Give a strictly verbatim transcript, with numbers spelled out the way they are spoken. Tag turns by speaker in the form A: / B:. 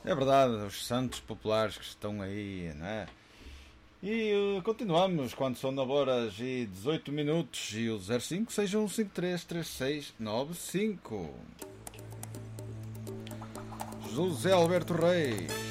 A: É verdade, os santos populares que estão aí, não é? E uh, continuamos quando são nove horas e dezoito minutos e o zero cinco seja o cinco três três seis nove cinco. José Alberto Reis.